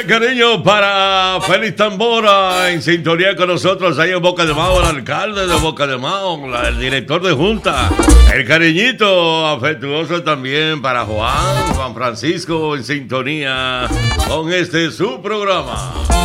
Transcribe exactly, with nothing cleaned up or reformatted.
Cariño para Félix Tambora, en sintonía con nosotros ahí en Boca de Mao, el alcalde de Boca de Mao, el director de Junta. El cariñito afectuoso también para Juan, Juan Francisco, en sintonía con este su programa.